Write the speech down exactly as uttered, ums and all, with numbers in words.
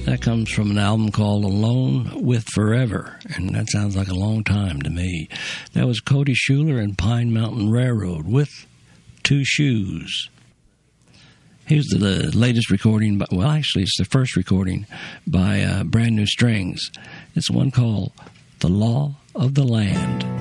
That comes from an album called Alone with Forever, and that sounds like a long time to me. That was Cody Schuler and Pine Mountain Railroad with Two Shoes. Here's the, the latest recording, by, well, actually, it's the first recording by uh, Brand New Strings. It's one called The Law of the Land.